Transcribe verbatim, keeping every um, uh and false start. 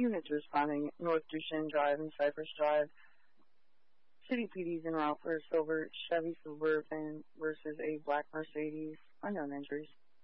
units responding North Duchesne Drive and Cypress Drive. City P D's en route for a silver Chevy Suburban versus a black Mercedes. Unknown injuries.